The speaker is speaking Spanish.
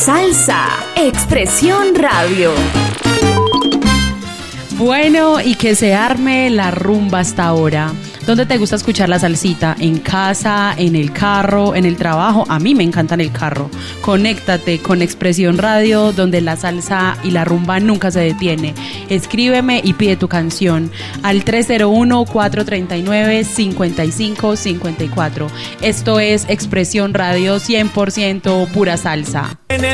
salsa, Expresión Radio. Bueno, y que se arme la rumba hasta ahora. ¿Dónde te gusta escuchar la salsita? ¿En casa, en el carro, en el trabajo? A mí me encanta en el carro. Conéctate con Expresión Radio, donde la salsa y la rumba nunca se detiene. Escríbeme y pide tu canción al 301-439-5554. Esto es Expresión Radio, 100% pura salsa. En el